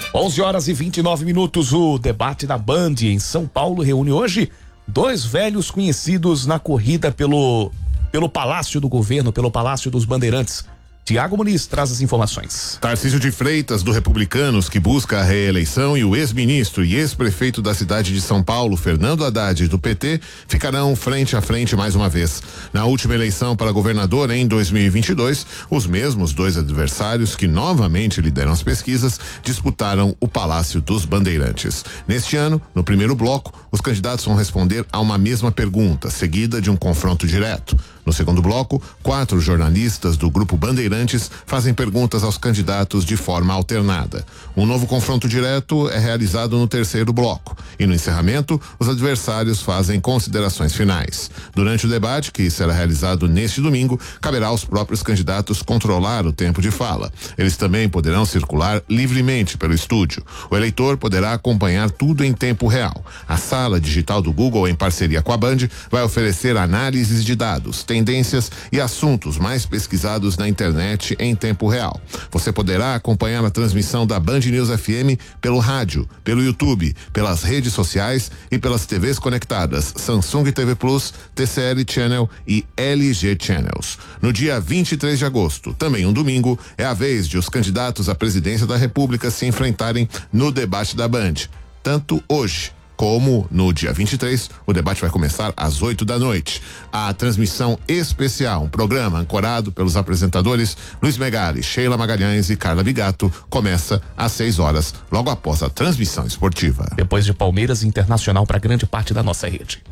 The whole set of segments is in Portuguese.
11h29. O debate da Band em São Paulo reúne hoje dois velhos conhecidos na corrida pelo Palácio do Governo, pelo Palácio dos Bandeirantes. Tiago Muniz traz as informações. Tarcísio de Freitas, do Republicanos, que busca a reeleição, e o ex-ministro e ex-prefeito da cidade de São Paulo, Fernando Haddad, do PT, ficarão frente a frente mais uma vez. Na última eleição para governador, em 2022, os mesmos dois adversários, que novamente lideram as pesquisas, disputaram o Palácio dos Bandeirantes. Neste ano, no primeiro bloco, os candidatos vão responder a uma mesma pergunta, seguida de um confronto direto. No segundo bloco, 4 jornalistas do Grupo Bandeirantes fazem perguntas aos candidatos de forma alternada. Um novo confronto direto é realizado no terceiro bloco. E no encerramento, os adversários fazem considerações finais. Durante o debate, que será realizado neste domingo, caberá aos próprios candidatos controlar o tempo de fala. Eles também poderão circular livremente pelo estúdio. O eleitor poderá acompanhar tudo em tempo real. A sala digital do Google, em parceria com a Band, vai oferecer análises de dados, tendências e assuntos mais pesquisados na internet em tempo real. Você poderá acompanhar a transmissão da Band News FM pelo rádio, pelo YouTube, pelas redes sociais e pelas TVs conectadas Samsung TV Plus, TCL Channel e LG Channels. No dia 23 de agosto, também um domingo, é a vez de os candidatos à presidência da República se enfrentarem no debate da Band. Tanto hoje como no dia 23, o debate vai começar às 8h. A transmissão especial, um programa ancorado pelos apresentadores Luiz Megali, Sheila Magalhães e Carla Bigato, começa às 6h, logo após a transmissão esportiva. Depois de Palmeiras, Internacional para grande parte da nossa rede.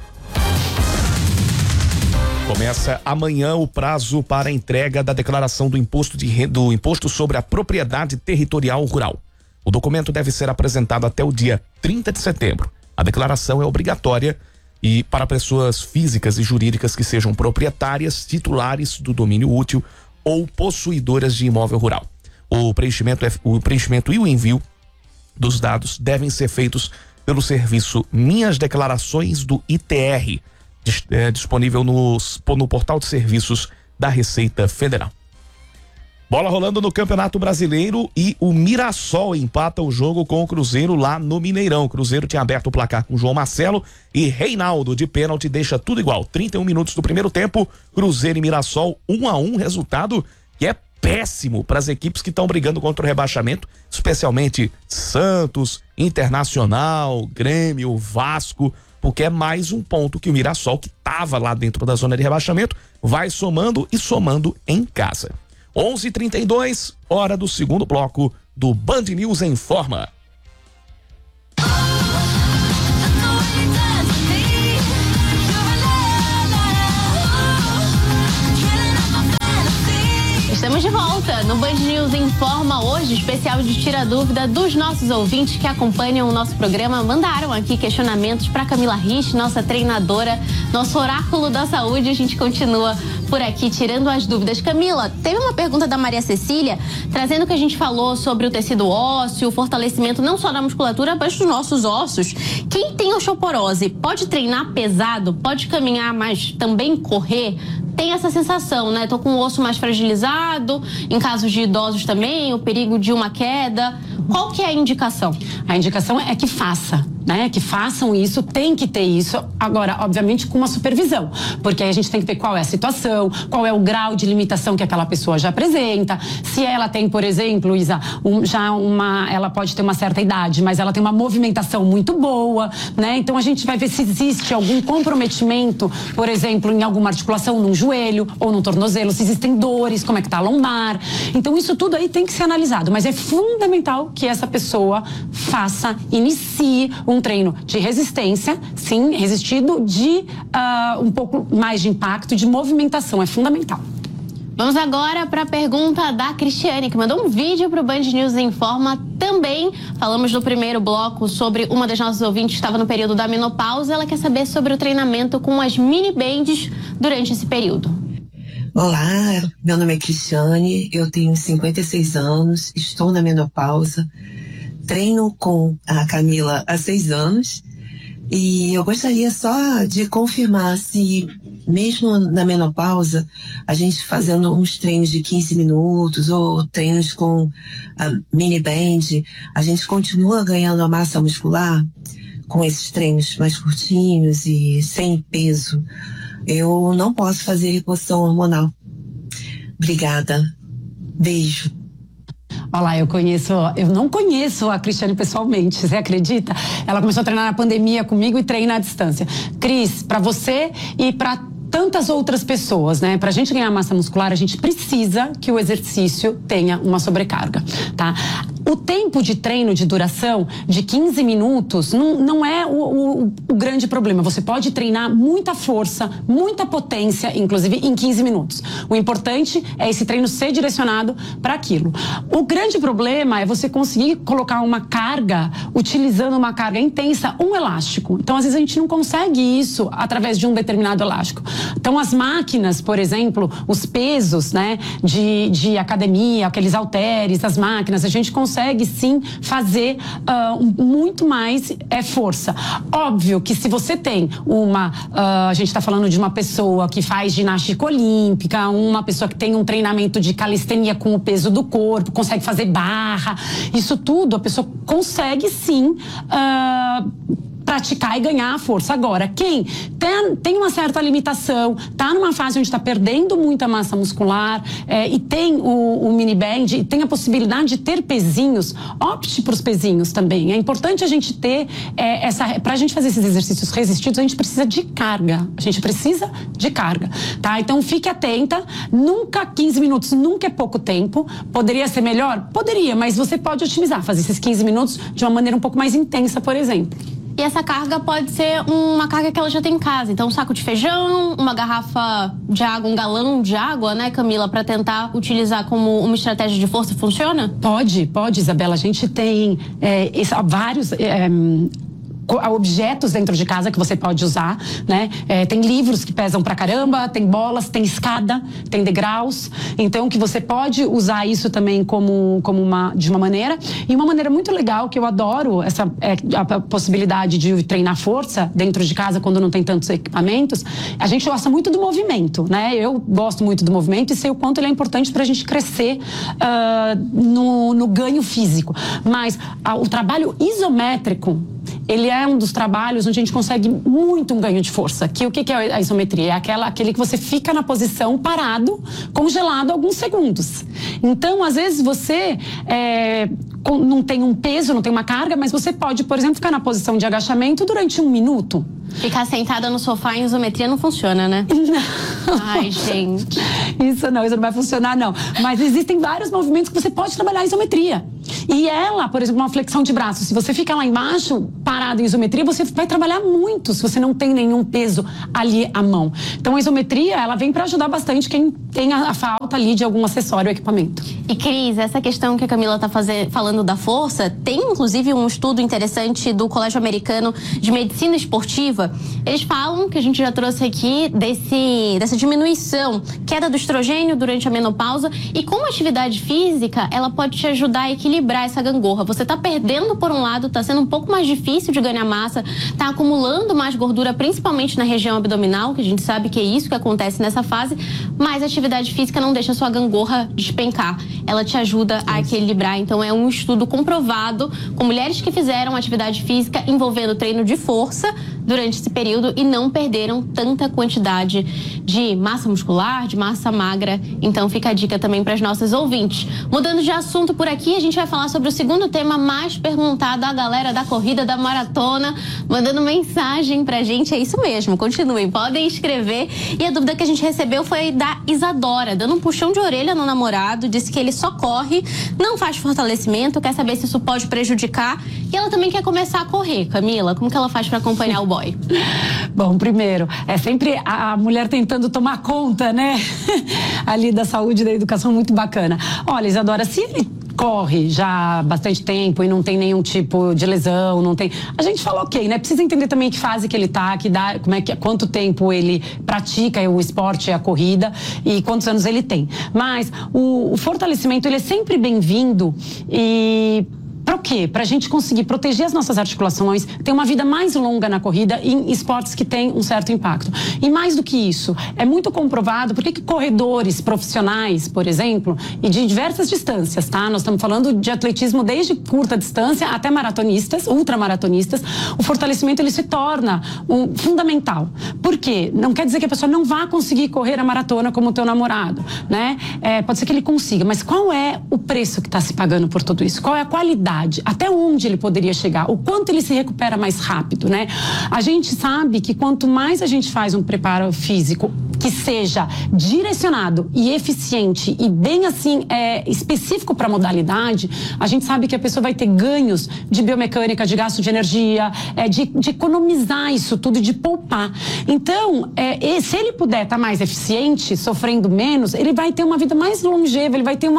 Começa amanhã o prazo para a entrega da declaração do imposto sobre a propriedade territorial rural. O documento deve ser apresentado até o dia 30 de setembro. A declaração é obrigatória e para pessoas físicas e jurídicas que sejam proprietárias, titulares do domínio útil ou possuidoras de imóvel rural. O preenchimento e o envio dos dados devem ser feitos pelo serviço Minhas Declarações do ITR, disponível no portal de serviços da Receita Federal. Bola rolando no Campeonato Brasileiro e o Mirassol empata o jogo com o Cruzeiro lá no Mineirão. O Cruzeiro tinha aberto o placar com João Marcelo e Reinaldo de pênalti deixa tudo igual. 31 minutos do primeiro tempo, Cruzeiro e Mirassol 1-1, resultado que é péssimo para as equipes que estão brigando contra o rebaixamento, especialmente Santos, Internacional, Grêmio, Vasco, porque é mais um ponto que o Mirassol, que estava lá dentro da zona de rebaixamento, vai somando e somando em casa. 11h32, hora do segundo bloco do Band News Informa. Estamos de volta no Band News Informa hoje, especial de Tira Dúvida dos nossos ouvintes que acompanham o nosso programa. Mandaram aqui questionamentos para Camila Rich, nossa treinadora, nosso oráculo da saúde. A gente continua por aqui tirando as dúvidas. Camila, teve uma pergunta da Maria Cecília, trazendo o que a gente falou sobre o tecido ósseo, o fortalecimento não só da musculatura, mas dos nossos ossos. Quem tem osteoporose pode treinar pesado, pode caminhar, mas também correr? Tem essa sensação, né? Tô com o osso mais fragilizado, em casos de idosos também, o perigo de uma queda. Qual que é a indicação? A indicação é que faça, né? Que façam isso, tem que ter isso. Agora, obviamente, com uma supervisão, porque aí a gente tem que ver qual é a situação, qual é o grau de limitação que aquela pessoa já apresenta. Se ela tem, por exemplo, Isa, ela pode ter uma certa idade, mas ela tem uma movimentação muito boa, né? Então a gente vai ver se existe algum comprometimento, por exemplo, em alguma articulação, num joelho ou num tornozelo, se existem dores, como é que tá a lombar. Então isso tudo aí tem que ser analisado, mas é fundamental que essa pessoa inicie um treino de resistência, sim, resistido, de um pouco mais de impacto, de movimentação, é fundamental. Vamos agora para a pergunta da Cristiane, que mandou um vídeo para o Band News Informa. Também falamos no primeiro bloco sobre uma das nossas ouvintes que estava no período da menopausa. Ela quer saber sobre o treinamento com as mini bands durante esse período. Olá, meu nome é Cristiane, eu tenho 56 anos, estou na menopausa, treino com a Camila há 6 anos e eu gostaria só de confirmar se mesmo na menopausa, a gente fazendo uns treinos de 15 minutos ou treinos com a mini band, a gente continua ganhando a massa muscular com esses treinos mais curtinhos e sem peso. Eu não posso fazer reposição hormonal. Obrigada. Beijo. Olha lá, eu não conheço a Cristiane pessoalmente, você acredita? Ela começou a treinar na pandemia comigo e treina à distância. Cris, para você e para tantas outras pessoas, né? Pra gente ganhar massa muscular, a gente precisa que o exercício tenha uma sobrecarga, tá? O tempo de treino de duração de 15 minutos não é o grande problema. Você pode treinar muita força, muita potência, inclusive em 15 minutos. O importante é esse treino ser direcionado para aquilo. O grande problema é você conseguir colocar uma carga, utilizando uma carga intensa, um elástico. Então, às vezes, a gente não consegue isso através de um determinado elástico. Então, as máquinas, por exemplo, os pesos, né, de academia, aqueles halteres, as máquinas, a gente consegue sim fazer muito mais força. Óbvio que se você tem a gente está falando de uma pessoa que faz ginástica olímpica, uma pessoa que tem um treinamento de calistenia com o peso do corpo, consegue fazer barra, isso tudo a pessoa consegue sim praticar e ganhar a força. Agora, quem tem uma certa limitação, tá numa fase onde está perdendo muita massa muscular e tem o mini band e tem a possibilidade de ter pezinhos, opte para os pezinhos também. É importante a gente ter para a gente fazer esses exercícios resistidos, a gente precisa de carga. Tá? Então, fique atenta. Nunca 15 minutos, nunca é pouco tempo. Poderia ser melhor? Poderia, mas você pode otimizar, fazer esses 15 minutos de uma maneira um pouco mais intensa, por exemplo. E essa carga pode ser uma carga que ela já tem em casa. Então, um saco de feijão, uma garrafa de água, um galão de água, né, Camila, para tentar utilizar como uma estratégia de força, funciona? Pode, Isabela. A gente tem vários objetos dentro de casa que você pode usar, né? Tem livros que pesam pra caramba, tem bolas, tem escada, tem degraus. Então, que você pode usar isso também de uma maneira. E uma maneira muito legal, que eu adoro, a possibilidade de treinar força dentro de casa quando não tem tantos equipamentos. A gente gosta muito do movimento, né? Eu gosto muito do movimento e sei o quanto ele é importante pra gente crescer no ganho físico. Mas o trabalho isométrico, ele é um dos trabalhos onde a gente consegue muito um ganho de força. O que é a isometria? É aquele que você fica na posição parado, congelado alguns segundos. Então, às vezes, você não tem um peso, não tem uma carga, mas você pode, por exemplo, ficar na posição de agachamento durante 1 minuto. Ficar sentada no sofá em isometria não funciona, né? Não. Ai, gente. Isso não vai funcionar, não. Mas existem vários movimentos que você pode trabalhar a isometria. E ela, por exemplo, uma flexão de braço. Se você fica lá embaixo, parado em isometria, você vai trabalhar muito se você não tem nenhum peso ali à mão. Então, a isometria, ela vem para ajudar bastante quem tem a falta ali de algum acessório ou equipamento. E, Cris, essa questão que a Camila está falando da força, tem inclusive um estudo interessante do Colégio Americano de Medicina Esportiva. Eles falam, que a gente já trouxe aqui, dessa diminuição, queda do estrogênio durante a menopausa, e como a atividade física, ela pode te ajudar a equilibrar essa gangorra. Você tá perdendo por um lado, tá sendo um pouco mais difícil de ganhar massa, tá acumulando mais gordura, principalmente na região abdominal, que a gente sabe que é isso que acontece nessa fase, mas a atividade física não deixa a sua gangorra despencar. Ela te ajuda a equilibrar. Então, é um estudo comprovado com mulheres que fizeram atividade física envolvendo treino de força durante esse período e não perderam tanta quantidade de massa muscular, de massa magra. Então, fica a dica também para as nossas ouvintes. Mudando de assunto por aqui, a gente vai falar sobre o segundo tema mais perguntado, a galera da corrida, da maratona, mandando mensagem pra gente. É isso mesmo, continuem, podem escrever. E a dúvida que a gente recebeu foi da Isadora, dando um puxão de orelha no namorado, disse que ele só corre, não faz fortalecimento, quer saber se isso pode prejudicar, e ela também quer começar a correr. Camila, como que ela faz para acompanhar o boy? Bom, primeiro, é sempre a mulher tentando tomar conta, né? Ali da saúde e da educação, muito bacana. Olha, Isadora, se ele corre já há bastante tempo e não tem nenhum tipo de lesão, não tem... A gente fala ok, né? Precisa entender também que fase que ele tá, quanto tempo ele pratica o esporte, a corrida e quantos anos ele tem. Mas o fortalecimento, ele é sempre bem-vindo e Para o quê? Para a gente conseguir proteger as nossas articulações, ter uma vida mais longa na corrida em esportes que têm um certo impacto. E mais do que isso, é muito comprovado por que corredores profissionais, por exemplo, e de diversas distâncias, tá? Nós estamos falando de atletismo desde curta distância até maratonistas, ultramaratonistas, o fortalecimento ele se torna fundamental. Por quê? Não quer dizer que a pessoa não vá conseguir correr a maratona como o teu namorado, né? Pode ser que ele consiga, mas qual é o preço que está se pagando por tudo isso? Qual é a qualidade? Até onde ele poderia chegar? O quanto ele se recupera mais rápido, né? A gente sabe que quanto mais a gente faz um preparo físico que seja direcionado e eficiente e bem assim específico para a modalidade, a gente sabe que a pessoa vai ter ganhos de biomecânica, de gasto de energia, de economizar isso tudo, de poupar. Então, se ele puder estar mais eficiente, sofrendo menos, ele vai ter uma vida mais longeva, ele vai ter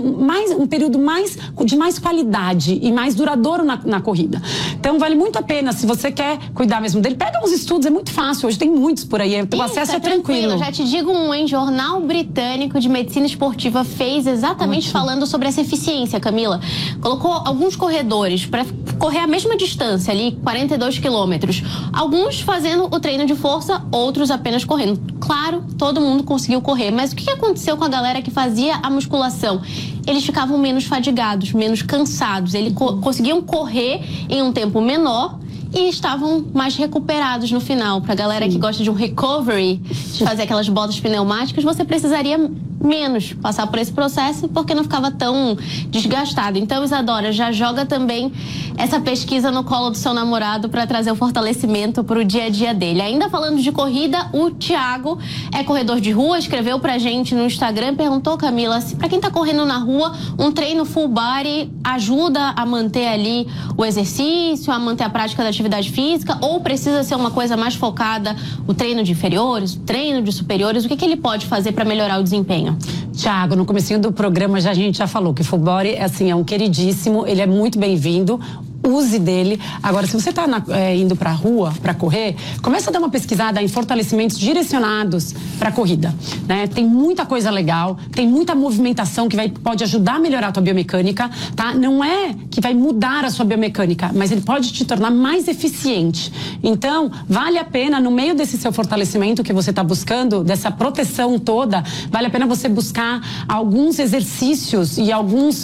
um período de mais qualidade e mais duradouro na corrida. Então, vale muito a pena, se você quer cuidar mesmo dele, pega uns estudos, é muito fácil, hoje tem muitos por aí, o acesso é tranquilo. Já te digo Jornal Britânico de Medicina Esportiva fez exatamente falando sobre essa eficiência, Camila. Colocou alguns corredores para correr a mesma distância ali, 42 quilômetros. Alguns fazendo o treino de força, outros apenas correndo. Claro, todo mundo conseguiu correr, mas o que aconteceu com a galera que fazia a musculação? Eles ficavam menos fadigados, menos cansados. Eles conseguiam correr em um tempo menor e estavam mais recuperados no final. Pra galera que gosta de um recovery, de fazer aquelas botas pneumáticas, você precisaria menos passar por esse processo porque não ficava tão desgastado. Então, Isadora, já joga também essa pesquisa no colo do seu namorado para trazer o fortalecimento para o dia a dia dele. Ainda falando de corrida, o Thiago é corredor de rua, escreveu pra gente no Instagram, perguntou, Camila, se pra quem tá correndo na rua, um treino full body ajuda a manter ali o exercício, a manter a prática da atividade física, ou precisa ser uma coisa mais focada, o treino de inferiores, o treino de superiores, o que ele pode fazer para melhorar o desempenho? Tiago, no comecinho do programa a gente já falou que o full body é um queridíssimo, ele é muito bem-vindo. Use dele. Agora, se você está indo para a rua para correr, começa a dar uma pesquisada em fortalecimentos direcionados para a corrida, né? Tem muita coisa legal, tem muita movimentação que pode ajudar a melhorar a tua biomecânica, tá? Não é que vai mudar a sua biomecânica, mas ele pode te tornar mais eficiente. Então, vale a pena, no meio desse seu fortalecimento que você está buscando, dessa proteção toda, vale a pena você buscar alguns exercícios e alguns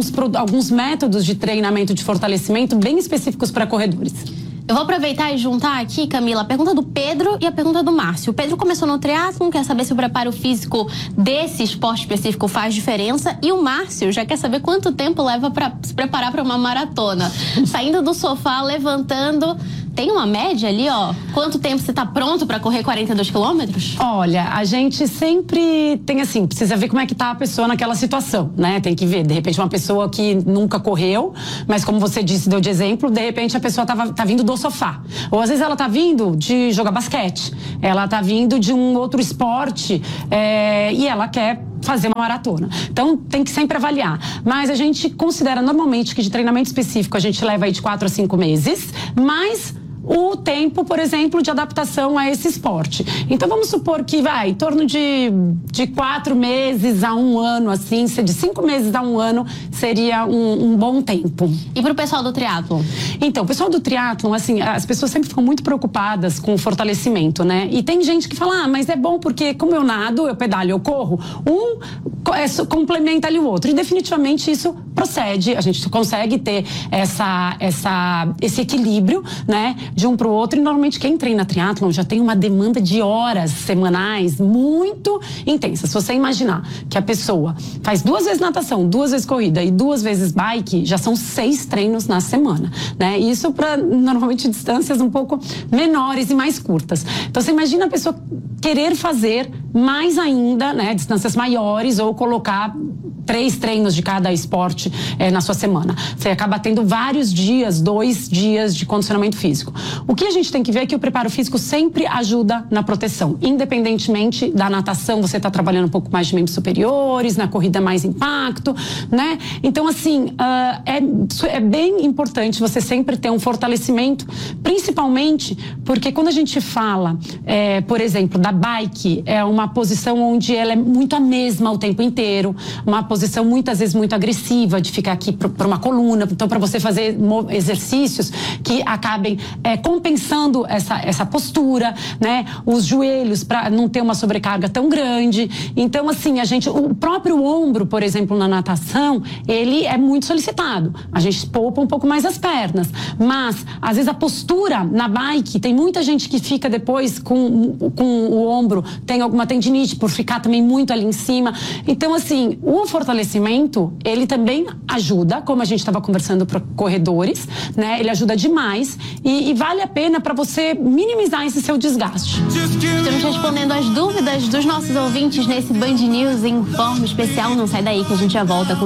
métodos de treinamento de fortalecimento bem específicos para corredores. Eu vou aproveitar e juntar aqui, Camila, a pergunta do Pedro e a pergunta do Márcio. O Pedro começou no triatlon, quer saber se o preparo físico desse esporte específico faz diferença. E o Márcio já quer saber quanto tempo leva para se preparar para uma maratona. Saindo do sofá, levantando... Tem uma média ali, ó? Quanto tempo você tá pronto para correr 42 quilômetros? Olha, a gente sempre tem precisa ver como é que tá a pessoa naquela situação, né? Tem que ver, de repente uma pessoa que nunca correu, mas como você disse, deu de exemplo, de repente a pessoa tá vindo do sofá. Ou às vezes ela tá vindo de jogar basquete, ela tá vindo de um outro esporte e ela quer fazer uma maratona. Então, tem que sempre avaliar. Mas a gente considera normalmente que de treinamento específico a gente leva aí de 4 a 5 meses, mas o tempo, por exemplo, de adaptação a esse esporte. Então, vamos supor que em torno de 4 meses a 1 ano, assim, de 5 meses a 1 ano seria um bom tempo. E para o pessoal do triatlon? Então, o pessoal do triatlon, as pessoas sempre ficam muito preocupadas com o fortalecimento, né? E tem gente que fala, mas é bom porque como eu nado, eu pedalo, eu corro, complementa ali o outro. E definitivamente isso procede, a gente consegue ter esse equilíbrio, né? De um para o outro, e normalmente quem treina triatlon já tem uma demanda de horas semanais muito intensa. Se você imaginar que a pessoa faz 2 vezes natação, 2 vezes corrida e 2 vezes bike, já são 6 treinos na semana, né? Isso para normalmente distâncias um pouco menores e mais curtas. Então você imagina a pessoa querer fazer mais ainda, né? Distâncias maiores ou colocar 3 treinos de cada esporte na sua semana. Você acaba tendo vários dias, 2 dias de condicionamento físico. O que a gente tem que ver é que o preparo físico sempre ajuda na proteção. Independentemente da natação, você está trabalhando um pouco mais de membros superiores, na corrida mais impacto, né? Então, é bem importante você sempre sempre ter um fortalecimento, principalmente porque quando a gente fala, por exemplo, da bike, é uma posição onde ela é muito a mesma o tempo inteiro, uma posição muitas vezes muito agressiva, de ficar aqui para uma coluna, então para você fazer exercícios que acabem compensando essa postura, né? Os joelhos para não ter uma sobrecarga tão grande. Então, assim, o próprio ombro, por exemplo, na natação, ele é muito solicitado. A gente poupa um pouco mais as pernas, mas às vezes a postura na bike, tem muita gente que fica depois com o ombro, tem alguma tendinite por ficar também muito ali em cima. Então, assim, o fortalecimento, ele também ajuda, como a gente estava conversando para corredores, né? Ele ajuda demais e vale a pena para você minimizar esse seu desgaste. Estamos respondendo as dúvidas dos nossos ouvintes nesse Band News Informa especial. Não sai daí que a gente já volta com